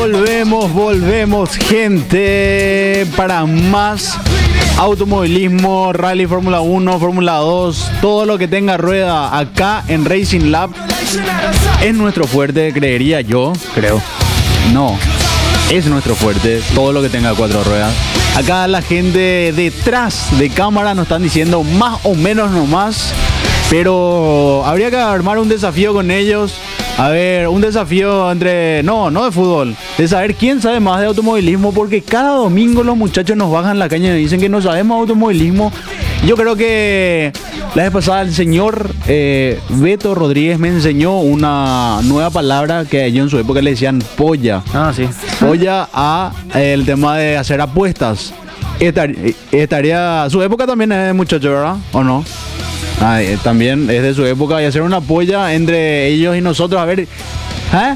Volvemos, gente, para más automovilismo, rally, Fórmula 1, Fórmula 2, todo lo que tenga rueda acá en Racing Lab es nuestro fuerte, creería yo, no, es nuestro fuerte, todo lo que tenga cuatro ruedas. Acá la gente detrás de cámara nos están diciendo más o menos nomás, pero habría que armar un desafío con ellos. A ver, un desafío entre... No de fútbol. De saber quién sabe más de automovilismo. Porque cada domingo los muchachos nos bajan la caña y dicen que no sabemos de automovilismo. Yo creo que la vez pasada el señor Beto Rodríguez me enseñó una nueva palabra que ellos en su época le decían polla. Ah, sí. Polla a el tema de hacer apuestas. Estaría... Su época también es muchacho, ¿verdad? ¿O no? También es de su época y hacer una polla entre ellos y nosotros, a ver, ¿eh?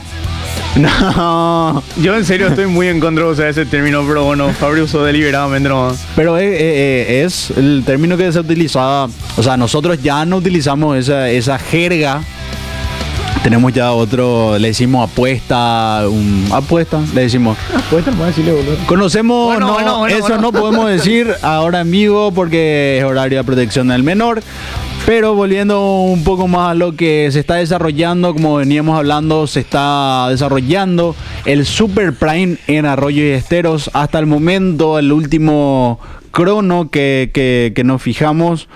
No. Yo en serio estoy muy en contra de ese término, pero bueno, Fabri usó deliberadamente nomás. Pero es el término que se utilizaba, o sea, nosotros ya no utilizamos esa jerga. Tenemos ya otro, le decimos apuesta, le decimos. Apuesta, no puedo decirle, boludo. Conocemos, bueno. No podemos decir ahora en vivo porque es horario de protección del menor. Pero volviendo un poco más a lo que se está desarrollando, como veníamos hablando, se está desarrollando el Super Prime en Arroyo y Esteros. Hasta el momento, el último crono que nos fijamos,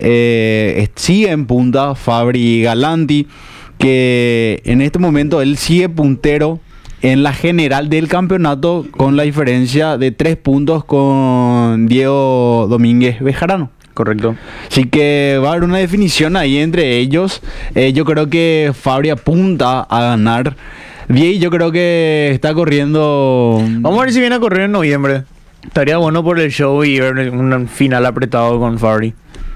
sigue en punta Fabri Galanti, que en este momento él sigue puntero en la general del campeonato con la diferencia de 3 puntos con Diego Domínguez Bejarano. Correcto. Así que va a haber una definición ahí entre ellos. Yo creo que Fabri apunta a ganar. Viey, yo creo que está corriendo... Vamos a ver si viene a correr en noviembre. Estaría bueno por el show y ver un final apretado con Fabri.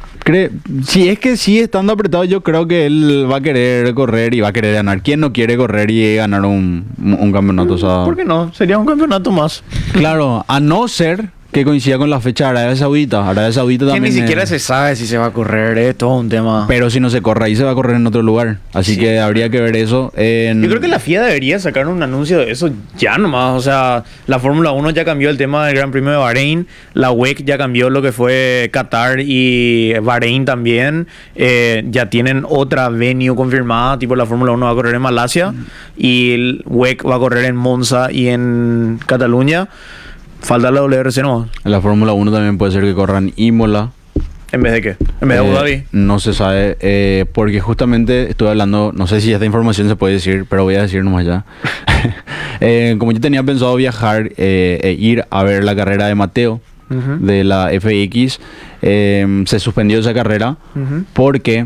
Si es que sigue estando apretado, yo creo que él va a querer correr y va a querer ganar. ¿Quién no quiere correr y ganar un campeonato? O sea, ¿por qué no? Sería un campeonato más. Claro, a no ser que coincida con la fecha de Arabia Saudita. Arabia Saudita también. Que ni siquiera se sabe si se va a correr, es todo un tema. Pero si no se corre ahí, se va a correr en otro lugar. Así que habría que ver eso. Yo creo que la FIA debería sacar un anuncio de eso ya nomás. O sea, la Fórmula 1 ya cambió el tema del Gran Premio de Bahrein. La WEC ya cambió lo que fue Qatar y Bahrein también. Ya tienen otra venue confirmada. Tipo, la Fórmula 1 va a correr en Malasia. Y el WEC va a correr en Monza y en Cataluña. Falta la WRC nomás. La Fórmula 1 también puede ser que corran Imola. ¿En vez de qué? ¿En vez de Abu Dhabi? No se sabe, porque justamente estuve hablando, no sé si esta información se puede decir, pero voy a decir nomás ya. Como yo tenía pensado viajar e ir a ver la carrera de Mateo, de la FX, se suspendió esa carrera porque...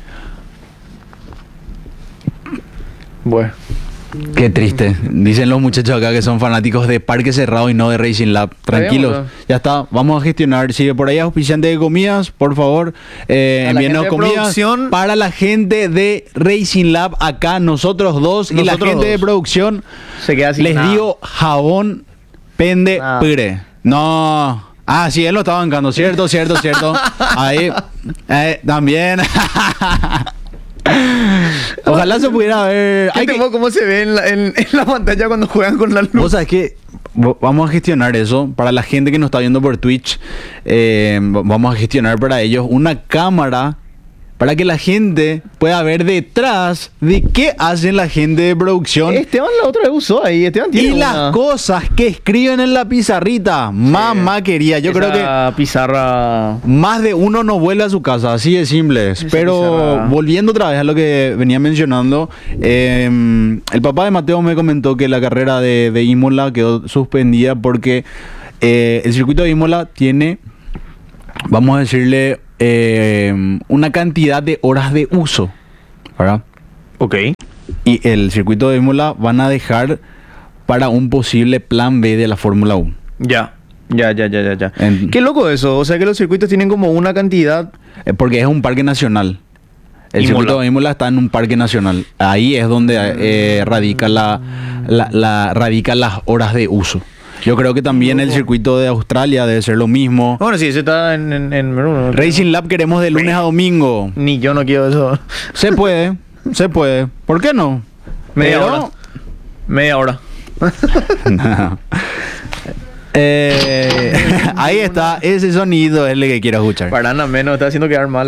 Bueno. Qué triste. Dicen los muchachos acá que son fanáticos de Parque Cerrado y no de Racing Lab. Tranquilos, ya está. Vamos a gestionar. Si por ahí auspiciante de comidas, por favor, envíenos comidas para la gente de Racing Lab acá, nosotros dos y la gente de producción. Se queda sin les nada. digo jabón, pende, pire. No. Ah, sí, él lo está bancando. Cierto. Ahí. También. Ojalá se pudiera ver. ¿Cómo se ve en la pantalla cuando juegan con la luz? Vos sabés que vamos a gestionar eso para la gente que nos está viendo por Twitch. Vamos a gestionar para ellos una cámara para que la gente pueda ver detrás de qué hacen la gente de producción. Esteban la otra vez usó ahí. Esteban tiene las cosas que escriben en la pizarrita. Mamá quería. Yo creo que pizarra. Más de uno no vuelve a su casa, así de simple. Pero pizarra. Volviendo otra vez a lo que venía mencionando, el papá de Mateo me comentó que la carrera de Imola quedó suspendida porque el circuito de Imola tiene, vamos a decirle, una cantidad de horas de uso, ¿verdad? Ok. Y el circuito de Imola van a dejar para un posible plan B de la Fórmula 1. Ya. Qué loco eso. O sea que los circuitos tienen como una cantidad. Porque es un parque nacional. El circuito de Imola está en un parque nacional. Ahí es donde radica radica las horas de uso. Yo creo que también el circuito de Australia debe ser lo mismo. Bueno, sí, ese está en Racing Lab queremos de lunes a domingo. Ni yo no quiero eso. Se puede. ¿Por qué no? Media hora. No. Ahí está, ese sonido es el que quiero escuchar. Parana menos, está haciendo quedar mal.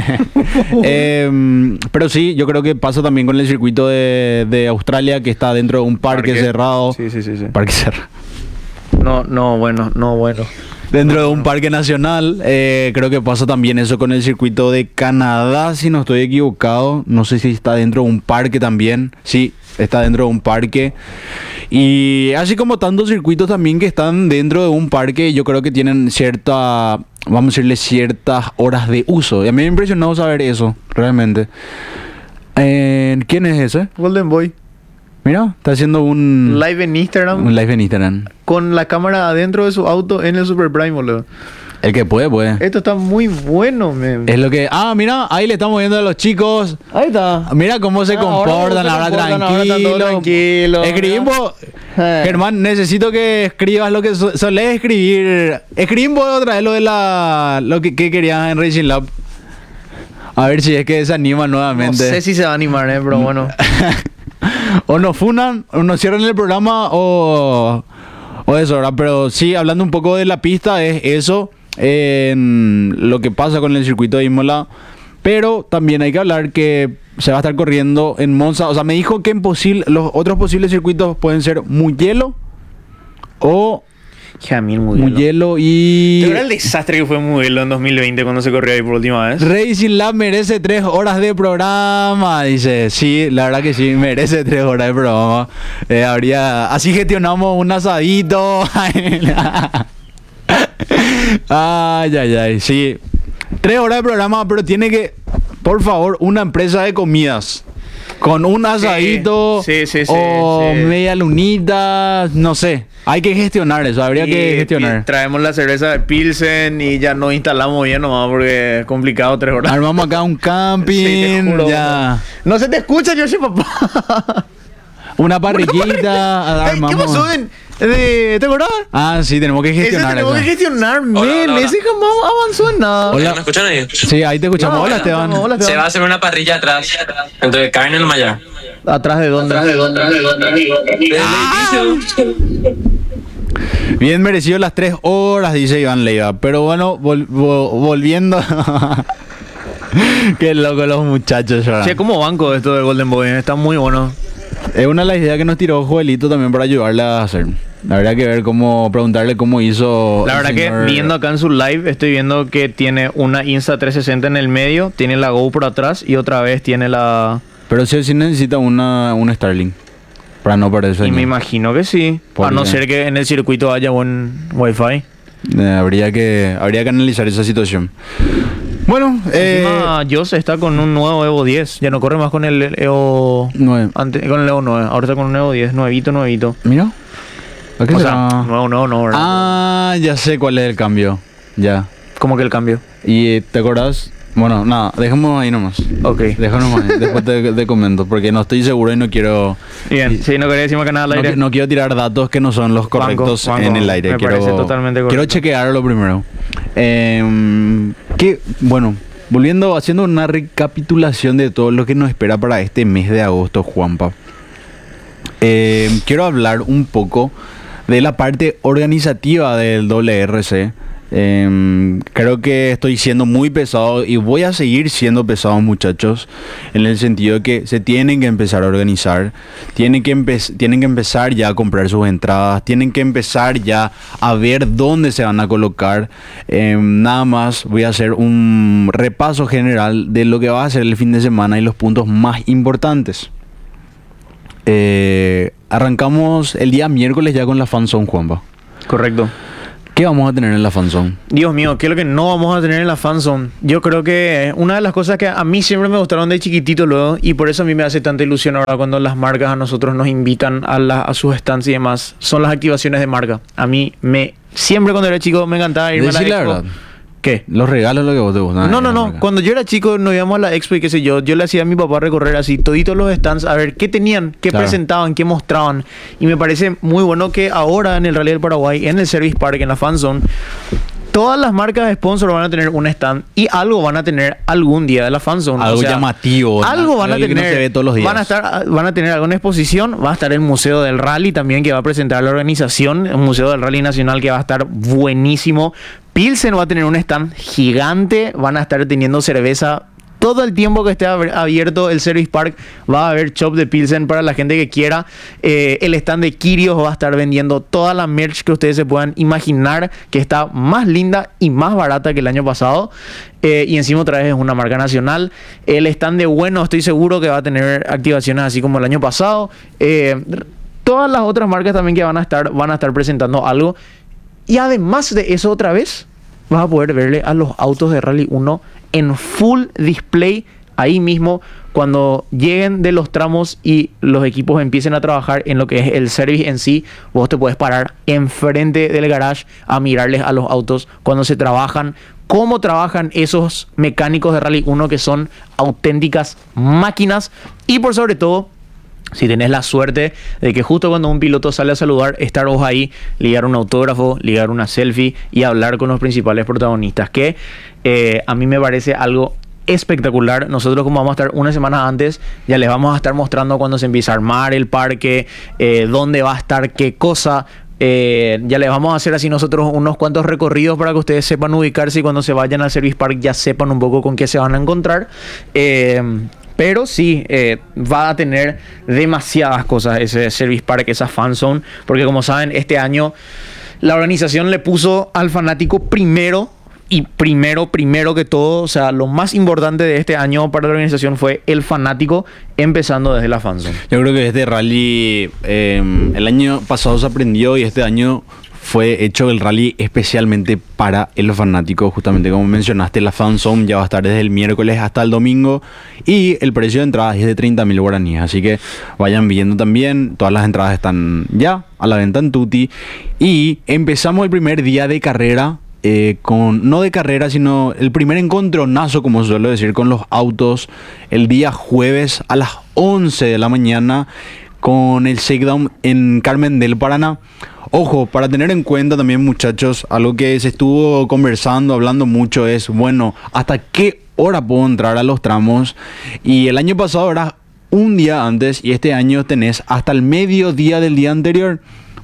Pero sí, yo creo que pasa también con el circuito de Australia, que está dentro de un parque cerrado. Sí. Parque cerrado. No, bueno. Dentro de un parque nacional. Creo que pasa también eso con el circuito de Canadá, si no estoy equivocado. No sé si está dentro de un parque también. Sí, está dentro de un parque. Y así como tantos circuitos también que están dentro de un parque, yo creo que tienen vamos a decirle, ciertas horas de uso. Y a mí me ha impresionado saber eso, realmente. ¿Quién es ese? Golden Boy. Mira, está haciendo un Live en Instagram. live en Instagram. Con la cámara adentro de su auto en el Super Prime, boludo. El que puede. Esto está muy bueno, man. Es lo que... mira, ahí le estamos viendo a los chicos. Ahí está. Mira cómo se comportan ahora, tranquilo. Escribimos... Germán, necesito que escribas lo que solés escribir. Escribimos otra vez lo de lo que querías en Racing Lab. A ver si es que se anima nuevamente. No sé si se va a animar, pero bueno. O nos funan, o nos cierran el programa, o eso, ¿verdad? Pero sí, hablando un poco de la pista, es eso, lo que pasa con el circuito de Imola. Pero también hay que hablar que se va a estar corriendo en Monza. O sea, me dijo que los otros posibles circuitos pueden ser Mugello o... Jamil Mugello y... ¿Te acuerdas el desastre que fue Mugello en 2020 cuando se corrió ahí por última vez? Racing Lab merece 3 horas de programa, dice. Sí, la verdad que sí, merece 3 horas de programa. Así gestionamos un asadito. Ay, sí. 3 horas de programa, pero tiene que, por favor, una empresa de comidas. Con un asadito o media lunita, no sé. Hay que gestionar eso, habría que gestionar. Traemos la cerveza de Pilsen y ya nos instalamos bien nomás porque es complicado 3 horas. Armamos acá un camping, juro, ya. No se te escucha, Yoshi, papá. Una parrillita, ¿Qué pasó? ¿Te acordás? Ah, sí, tenemos que gestionar eso. Tenemos que gestionar, hola. Ese jamás avanzó en nada. Hola, ¿me escuchan ahí? Sí, ahí te escuchamos. Hola, Esteban. Hola, Se va a hacer una parrilla atrás. Entonces, carne en el Mayar. ¿Atrás de dónde? Bien merecido las 3 horas, dice Iván Leiva. Pero bueno, volviendo. Qué loco los muchachos. Che, ¿cómo banco esto del Golden Boy? Está muy bueno. Es una de las ideas que nos tiró Joelito también para ayudarle a hacer. Habría que ver preguntarle cómo hizo. La verdad que viendo acá en su live, estoy viendo que tiene una Insta360 en el medio, tiene la GoPro atrás y otra vez tiene la... Pero sí necesita un Starlink para no perderse. Y me imagino que sí. A no ser que en el circuito haya buen Wi-Fi. Habría que analizar esa situación. Bueno, encima Joss está con un nuevo Evo 10. Ya no corre más con el Evo 9. Con el Evo 9. Ahora está con un Evo 10, nuevito. Mira. ¿A qué será? No, ¿verdad? Ah, ya sé cuál es el cambio. Ya. ¿Cómo que el cambio? ¿Y te acordás? Bueno, nada, dejemos ahí nomás. Ok. Dejamos ahí, después te comento, porque no estoy seguro y no quiero... Bien, sí, no quería decir más que nada al aire. No quiero tirar datos que no son los correctos en el aire. Me parece totalmente correcto. Quiero chequearlo primero. Bueno, haciendo una recapitulación de todo lo que nos espera para este mes de agosto, Juanpa. Quiero hablar un poco de la parte organizativa del WRC. Creo que estoy siendo muy pesado y voy a seguir siendo pesado, muchachos, en el sentido de que se tienen que empezar a organizar, tienen que empezar ya a comprar sus entradas, tienen que empezar ya a ver dónde se van a colocar. Nada más voy a hacer un repaso general de lo que va a ser el fin de semana y los puntos más importantes. Arrancamos el día miércoles ya con la Fanzone, Juanpa. Correcto. ¿Qué vamos a tener en la Fanzone? Dios mío, ¿qué es lo que no vamos a tener en la Fanzone? Yo creo que una de las cosas que a mí siempre me gustaron de chiquitito luego, y por eso a mí me hace tanta ilusión ahora cuando las marcas a nosotros nos invitan a sus stands y demás, son las activaciones de marca. A mí siempre cuando era chico me encantaba irme a la expo. Verdad. ¿Qué? Los regalos lo que vos te gustan. No. Cuando yo era chico nos íbamos a la expo y qué sé yo le hacía a mi papá recorrer así toditos los stands a ver qué tenían, qué presentaban, qué mostraban. Y me parece muy bueno que ahora en el Rally del Paraguay, en el Service Park, en la Fanzone, Todas las marcas de sponsor van a tener un stand y algo van a tener algún día de la fanzone. Algo llamativo. Algo van a tener. Que no se ve todos los días. Van a tener alguna exposición. Va a estar el Museo del Rally también, que va a presentar la organización. El Museo del Rally Nacional, que va a estar buenísimo. Pilsen va a tener un stand gigante. Van a estar teniendo cerveza. Todo el tiempo que esté abierto el Service Park va a haber shop de Pilsen para la gente que quiera. El stand de Kyrios va a estar vendiendo toda la merch que ustedes se puedan imaginar, que está más linda y más barata que el año pasado. Y encima otra vez es una marca nacional. El stand de Bueno, estoy seguro que va a tener activaciones así como el año pasado. Todas las otras marcas también que van a estar presentando algo. Y además de eso, otra vez vas a poder verle a los autos de Rally 1 en full display ahí mismo cuando lleguen de los tramos y los equipos empiecen a trabajar en lo que es el service en sí. Vos te puedes parar enfrente del garage a mirarles a los autos cuando se trabajan, cómo trabajan esos mecánicos de Rally 1 que son auténticas máquinas. Y por sobre todo, si tenés la suerte de que justo cuando un piloto sale a saludar, estar vos ahí, ligar un autógrafo, ligar una selfie y hablar con los principales protagonistas, que a mí me parece algo espectacular. Nosotros, como vamos a estar una semana antes, ya les vamos a estar mostrando cuando se empieza a armar el parque, dónde va a estar qué cosa. Ya les vamos a hacer así nosotros unos cuantos recorridos para que ustedes sepan ubicarse y cuando se vayan al Service Park ya sepan un poco con qué se van a encontrar. Pero sí, va a tener demasiadas cosas ese Service Park, esa fan zone, porque como saben, este año la organización le puso al fanático primero que todo. O sea, lo más importante de este año para la organización fue el fanático, empezando desde la fan zone. Yo creo que este rally, el año pasado se aprendió y este año fue hecho el rally especialmente para el fanático. Justamente como mencionaste, la fan zone ya va a estar desde el miércoles hasta el domingo y el precio de entrada es de 30.000 guaraníes. Así que vayan viendo también, todas las entradas están ya a la venta en Tutti. Y empezamos el primer día de carrera, no de carrera, sino el primer encontronazo, como suelo decir, con los autos, el día jueves a las 11 de la mañana con el shakedown en Carmen del Paraná. Ojo, para tener en cuenta también, muchachos, algo que se estuvo conversando, hablando mucho es, bueno, ¿hasta qué hora puedo entrar a los tramos? Y el año pasado era un día antes y este año tenés hasta el mediodía del día anterior.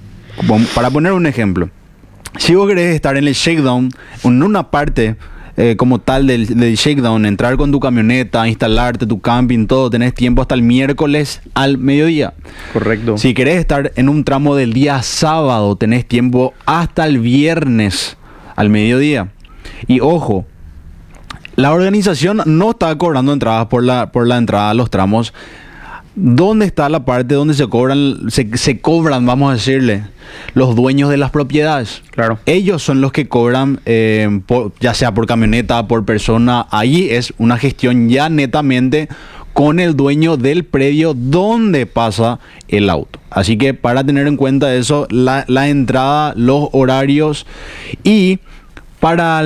Para poner un ejemplo, si vos querés estar en el shakedown, en una parte como tal del shakedown, entrar con tu camioneta, instalarte tu camping, todo, tenés tiempo hasta el miércoles al mediodía. Correcto. Si querés estar en un tramo del día sábado, tenés tiempo hasta el viernes al mediodía. Y ojo, la organización no está cobrando entradas por la entrada a los tramos. ¿Dónde está la parte donde se cobran, vamos a decirle, los dueños de las propiedades? Claro. Ellos son los que cobran, ya sea por camioneta, por persona. Ahí es una gestión ya netamente con el dueño del predio donde pasa el auto. Así que para tener en cuenta eso, la entrada, los horarios. Y para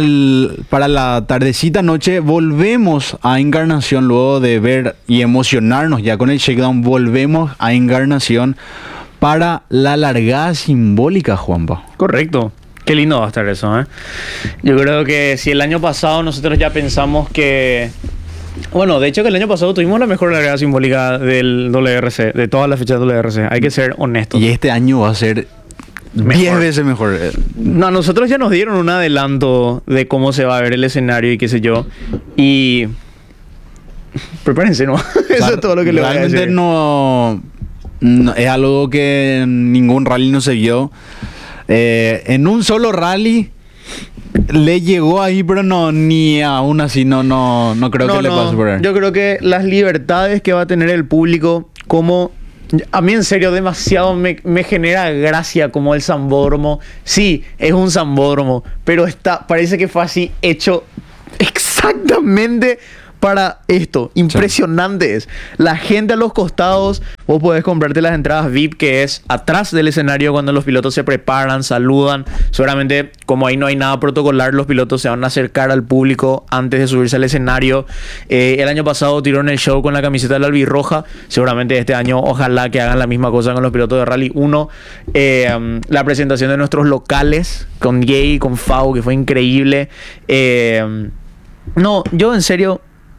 la tardecita noche volvemos a Encarnación, luego de ver y emocionarnos ya con el shakedown, volvemos a Encarnación para la largada simbólica, Juanpa. Correcto. Qué lindo va a estar eso, ¿eh? Yo creo que si el año pasado nosotros ya pensamos que... Bueno, de hecho que el año pasado tuvimos la mejor largada simbólica del WRC, de todas las fechas del WRC. Hay que ser honestos. Y este año va a ser 10 veces mejor. No, nosotros ya nos dieron un adelanto de cómo se va a ver el escenario y qué sé yo. Y... prepárense, ¿no? O sea, eso es todo lo que le voy a decir. Realmente no, es algo que en ningún rally no se vio. En un solo rally le llegó ahí, pero no, ni aún así no creo que le pase por ahí. Yo creo que las libertades que va a tener el público, como... A mí en serio demasiado me genera gracia como el Sambódromo. Sí, es un Sambódromo, pero parece que fue así hecho exactamente para esto. Impresionante es. La gente a los costados, vos podés comprarte las entradas VIP, que es atrás del escenario cuando los pilotos se preparan, saludan. Seguramente, como ahí no hay nada protocolar, los pilotos se van a acercar al público antes de subirse al escenario. El año pasado tiraron el show con la camiseta de la albirroja. Seguramente este año, ojalá que hagan la misma cosa con los pilotos de Rally 1. La presentación de nuestros locales con Jay, con Fau, que fue increíble. No, yo en serio,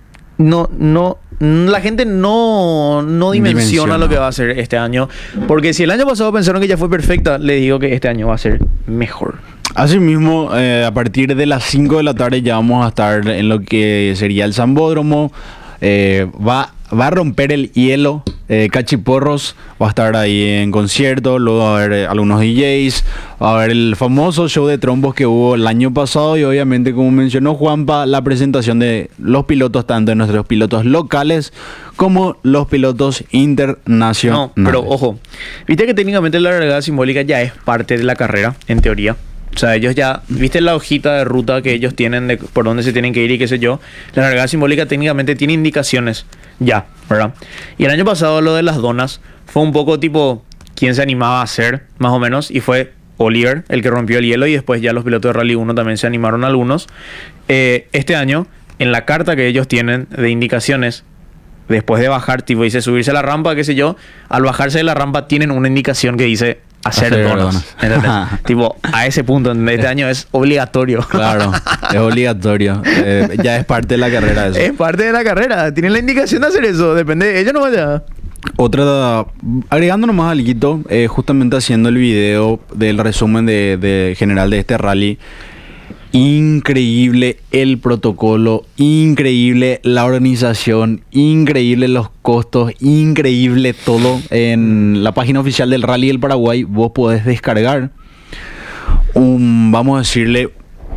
la gente no dimensiona lo que va a ser este año. Porque si el año pasado pensaron que ya fue perfecta, les digo que este año va a ser mejor. Asimismo, a partir de las 5 de la tarde ya vamos a estar en lo que sería el Sambódromo. Va a romper el hielo. Cachiporros va a estar ahí en concierto. Luego va a haber algunos DJs. Va a haber el famoso show de trombos que hubo el año pasado. Y obviamente, como mencionó Juanpa, la presentación de los pilotos, tanto de nuestros pilotos locales como los pilotos internacionales. No, pero ojo, viste que técnicamente la largada simbólica ya es parte de la carrera, en teoría. O sea, ellos ya, viste la hojita de ruta que ellos tienen de por dónde se tienen que ir y qué sé yo. La largada simbólica técnicamente tiene indicaciones ya, ¿verdad? Y el año pasado lo de las donas fue un poco tipo quién se animaba a hacer, más o menos, y fue Oliver el que rompió el hielo, y después ya los pilotos de Rally 1 también se animaron algunos. Este año, en la carta que ellos tienen de indicaciones, después de bajar, tipo dice subirse a la rampa, qué sé yo, al bajarse de la rampa tienen una indicación que dice hacer donas. ¿Entendés? Tipo, a ese punto, este año es obligatorio. Claro, es obligatorio. Ya es parte de la carrera eso. Es parte de la carrera. Tienen la indicación de hacer eso. Depende de ellos nomás ya. Otra, agregando nomás algo, justamente haciendo el video del resumen de general de este rally. Increíble el protocolo, increíble la organización, increíble los costos, increíble todo. En la página oficial del Rally del Paraguay vos podés descargar vamos a decirle,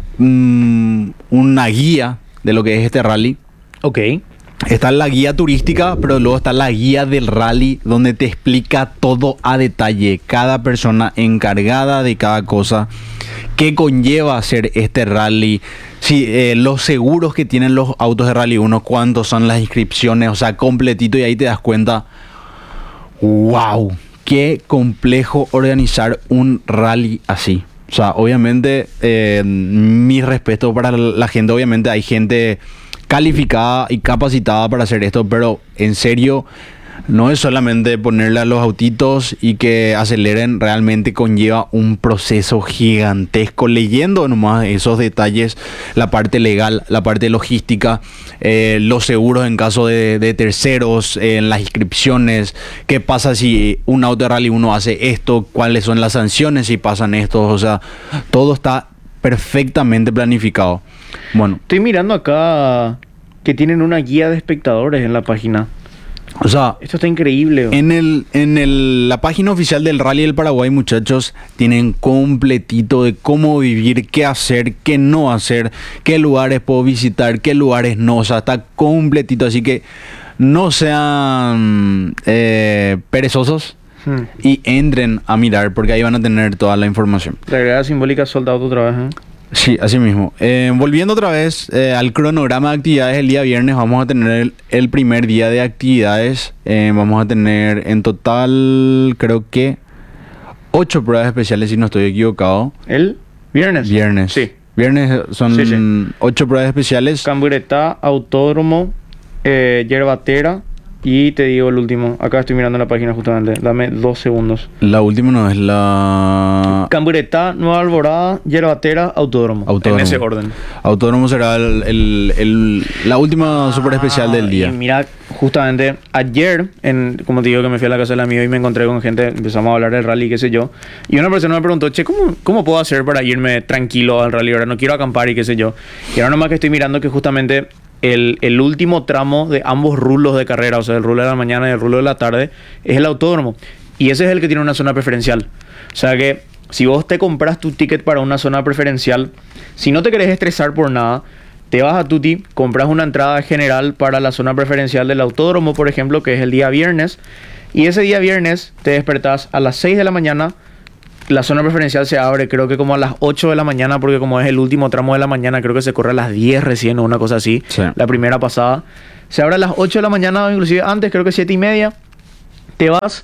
una guía de lo que es este rally. Ok. Está la guía turística, pero luego está la guía del rally, donde te explica todo a detalle, cada persona encargada de cada cosa, qué conlleva hacer este rally, los seguros que tienen los autos de Rally 1, cuántos son las inscripciones, o sea, completito, y ahí te das cuenta, wow, qué complejo organizar un rally así. O sea, obviamente, mi respeto para la gente, obviamente hay gente calificada y capacitada para hacer esto, pero en serio no es solamente ponerle a los autitos y que aceleren, realmente conlleva un proceso gigantesco, leyendo nomás esos detalles, la parte legal, la parte logística, los seguros en caso de terceros, en las inscripciones, qué pasa si un auto de Rally 1 hace esto, cuáles son las sanciones si pasan esto, o sea, todo está perfectamente planificado. Bueno, estoy mirando acá que tienen una guía de espectadores en la página. O sea, esto está increíble. La página oficial del Rally del Paraguay, muchachos, tienen completito de cómo vivir, qué hacer, qué no hacer, qué lugares puedo visitar, qué lugares no. O sea, está completito, así que no sean perezosos y entren a mirar, porque ahí van a tener toda la información. La agregada simbólica sold out otra vez, ¿eh? Sí, así mismo. Volviendo otra vez al cronograma de actividades, el día viernes vamos a tener el primer día de actividades. Vamos a tener en total, creo que 8 pruebas especiales, si no estoy equivocado. ¿El viernes? Viernes. Sí. Viernes son 8 pruebas especiales. Camburetá, autódromo, yerbatera. Y te digo el último. Acá estoy mirando la página justamente. Dame 2 segundos. La última no es la... Camburetá, Nueva Alborada, Yerbatera, Autódromo. En ese orden. Autódromo será la última super especial del día. Y mira, justamente ayer, como te digo que me fui a la casa del amigo y me encontré con gente, empezamos a hablar del rally, qué sé yo. Y una persona me preguntó, che, ¿cómo puedo hacer para irme tranquilo al rally? Ahora no quiero acampar y qué sé yo. Y ahora nomás que estoy mirando que justamente... El último tramo de ambos rulos de carrera, o sea, el rulo de la mañana y el rulo de la tarde, es el autódromo. Y ese es el que tiene una zona preferencial. O sea que si vos te compras tu ticket para una zona preferencial, si no te querés estresar por nada, te vas a Tuti, compras una entrada general para la zona preferencial del autódromo, por ejemplo, que es el día viernes. Y ese día viernes te despertás a las 6 de la mañana, la zona preferencial se abre creo que como a las 8 de la mañana, porque como es el último tramo de la mañana, creo que se corre a las 10 recién o una cosa así. Sí. La primera pasada. Se abre a las 8 de la mañana, inclusive antes, creo que 7:30. Te vas,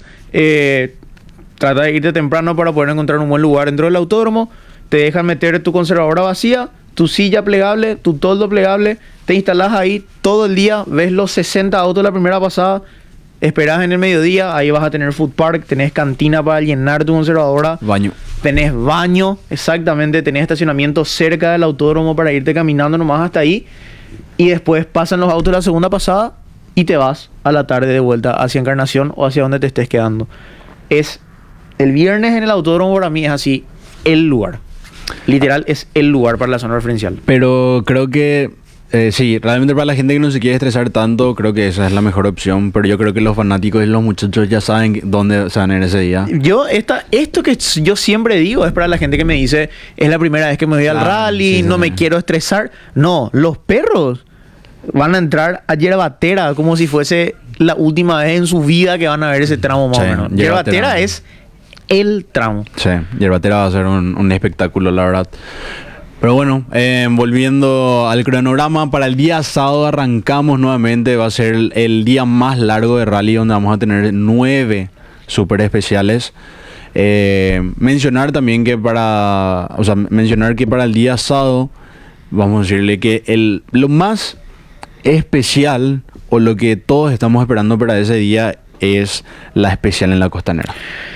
trata de irte temprano para poder encontrar un buen lugar dentro del autódromo. Te dejan meter tu conservadora vacía, tu silla plegable, tu toldo plegable. Te instalas ahí todo el día, ves los 60 autos de la primera pasada. Esperás en el mediodía, ahí vas a tener food park, tenés cantina para llenar tu conservadora. Baño. Tenés baño, exactamente, tenés estacionamiento cerca del autódromo para irte caminando nomás hasta ahí. Y después pasan los autos de la segunda pasada y te vas a la tarde de vuelta hacia Encarnación o hacia donde te estés quedando. Es el viernes en el autódromo para mí es así el lugar. Literal es el lugar para la zona referencial. Pero creo que sí, realmente para la gente que no se quiere estresar tanto, creo que esa es la mejor opción. Pero yo creo que los fanáticos y los muchachos ya saben dónde se van a ir ese día. Esto que yo siempre digo es para la gente que me dice, es la primera vez que me voy al rally, sí, no sí, me sí. quiero estresar. No, los perros van a entrar a Yerbatera como si fuese la última vez en su vida que van a ver ese tramo más Sí, o menos. Yerbatera. Yerbatera es el tramo. Sí, Yerbatera va a ser un espectáculo, la verdad. Pero bueno, volviendo al cronograma, para el día sábado arrancamos nuevamente. Va a ser el día más largo de rally, donde vamos a tener 9 super especiales. Mencionar también que para el día sábado, vamos a decirle que lo más especial o lo que todos estamos esperando para ese día es la especial en la Costanera.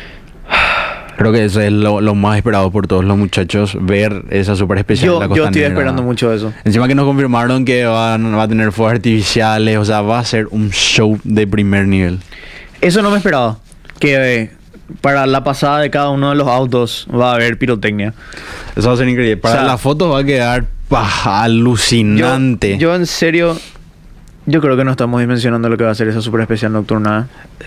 Creo que eso es lo más esperado por todos los muchachos, ver esa super especial en la Yo Costanera. estoy esperando mucho eso. Encima que nos confirmaron que va a tener fuegos artificiales, o sea, va a ser un show de primer nivel. Eso no me esperaba. Que para la pasada de cada uno de los autos va a haber pirotecnia. Eso va a ser increíble. Para O sea, la foto va a quedar alucinante. Yo en serio, yo creo que no estamos dimensionando lo que va a ser esa super especial nocturna.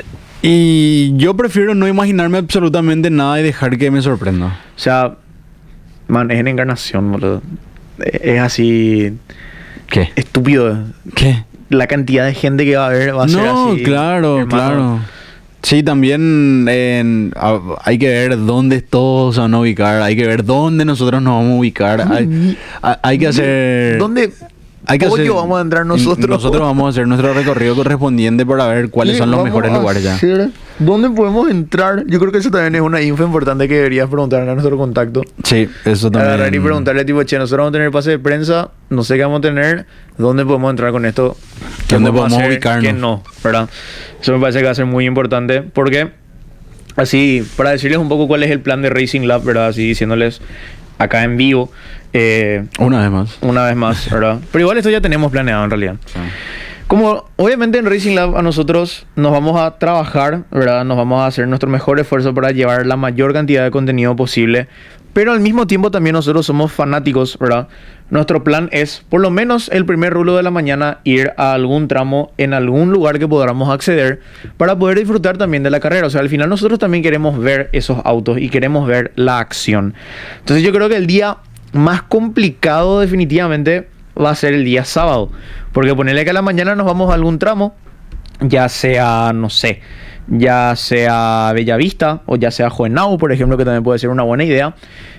Y yo prefiero no imaginarme absolutamente nada y dejar que me sorprenda. O sea, man, es en Encarnación, boludo. Es así ¿Qué? estúpido. ¿Qué? La cantidad de gente que va a haber va a ser así. No, claro, hermano. claro. Sí, también hay que ver dónde todos se van a ubicar. Hay que ver dónde nosotros nos vamos a ubicar. Hay que hacer... ¿Dónde vamos a entrar nosotros? Nosotros vamos a hacer nuestro recorrido correspondiente para ver cuáles son los mejores lugares ya. ¿Dónde podemos entrar? Yo creo que eso también es una info importante que deberías preguntar a nuestro contacto. Sí, eso también. Agarrar y preguntarle tipo, che, nosotros vamos a tener pase de prensa, no sé qué vamos a tener, ¿dónde podemos entrar con esto? ¿Qué ¿Dónde podemos hacer? ubicarnos? ¿Qué no? ¿Verdad? Eso me parece que va a ser muy importante porque, así, para decirles un poco cuál es el plan de Racing Lab, ¿verdad? Así diciéndoles acá en vivo, Una vez más. ¿verdad? Pero igual esto ya tenemos planeado en realidad. Sí. Como obviamente en Racing Lab a nosotros nos vamos a trabajar, ¿verdad? Nos vamos a hacer nuestro mejor esfuerzo para llevar la mayor cantidad de contenido posible. Pero al mismo tiempo también nosotros somos fanáticos, ¿verdad? Nuestro plan es, por lo menos el primer rulo de la mañana, ir a algún tramo en algún lugar que podamos acceder para poder disfrutar también de la carrera. O sea, al final nosotros también queremos ver esos autos y queremos ver la acción. Entonces yo creo que el día más complicado definitivamente va a ser el día sábado. Porque ponerle que a la mañana nos vamos a algún tramo, ya sea, no sé, ya sea Bellavista o ya sea Juvenau, por ejemplo, que también puede ser una buena idea.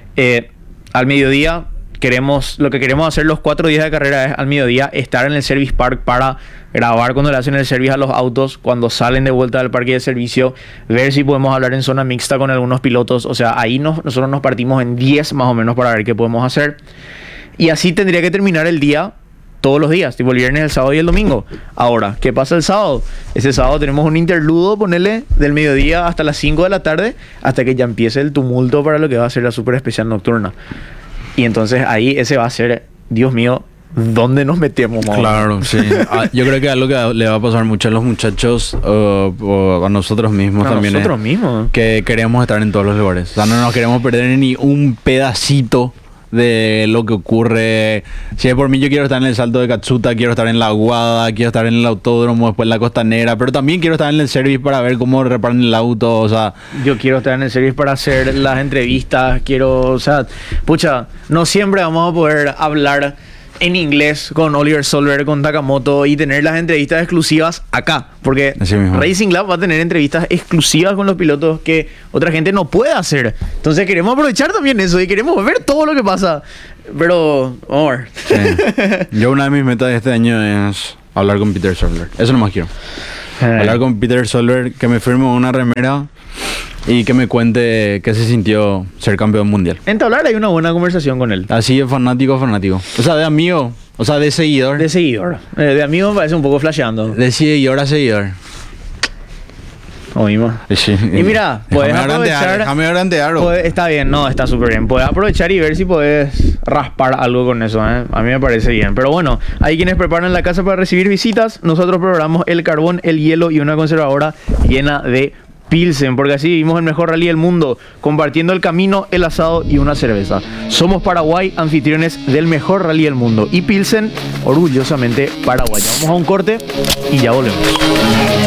Al mediodía lo que queremos hacer los 4 días de carrera es al mediodía estar en el Service Park para grabar cuando le hacen el service a los autos, cuando salen de vuelta del parque de servicio, ver si podemos hablar en zona mixta con algunos pilotos. O sea, ahí nosotros nos partimos en 10 más o menos para ver qué podemos hacer. Y así tendría que terminar el día todos los días, tipo el viernes, el sábado y el domingo. Ahora, ¿qué pasa el sábado? Ese sábado tenemos un interludo, ponele, del mediodía hasta las 5 de la tarde, hasta que ya empiece el tumulto para lo que va a ser la super especial nocturna. Y entonces ahí ese va a ser, Dios mío, ¿dónde nos metemos, mamá? Claro, sí. Yo creo que algo que le va a pasar mucho a los muchachos o a nosotros mismos también nosotros mismos. que queremos estar en todos los lugares. O sea, no nos queremos perder ni un pedacito de lo que ocurre. Si es por mí, yo quiero estar en el Salto de Katsuta, quiero estar en la Aguada, quiero estar en el autódromo, después en la Costanera, pero también quiero estar en el service para ver cómo reparan el auto. O sea, yo quiero estar en el service para hacer las entrevistas, o sea, pucha, no siempre vamos a poder hablar en inglés con Oliver Solberg, con Takamoto y tener las entrevistas exclusivas acá. Porque Así mismo. Racing Lab va a tener entrevistas exclusivas con los pilotos que otra gente no puede hacer. Entonces queremos aprovechar también eso y queremos ver todo lo que pasa. Pero, vamos a ver. Sí. Yo una de mis metas de este año es hablar con Peter Solberg. Eso nomás quiero. Hablar con Peter Solberg, que me firme una remera y que me cuente qué se sintió ser campeón mundial. Entablar hay una buena conversación con él. Así de fanático. O sea, de amigo. O sea, de seguidor. De seguidor. De amigo me parece un poco flasheando. De seguidor a seguidor. Lo mismo. Sí. Y mira, puedes aprovechar. Déjame grandear. Está bien, no, está súper bien. Puedes aprovechar y ver si puedes raspar algo con eso, ¿eh? A mí me parece bien. Pero bueno, hay quienes preparan la casa para recibir visitas. Nosotros preparamos el carbón, el hielo y una conservadora llena de Pilsen, porque así vivimos el mejor rally del mundo, compartiendo el camino, el asado y una cerveza. Somos Paraguay, anfitriones del mejor rally del mundo. Y Pilsen, orgullosamente paraguaya. Vamos a un corte y ya volvemos.